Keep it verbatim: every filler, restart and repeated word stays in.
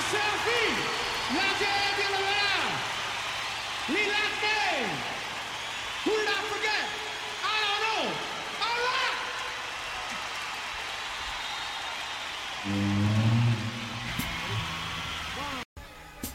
Serafim, la gente de la Lila Kane, who did I forget? I don't know. All right.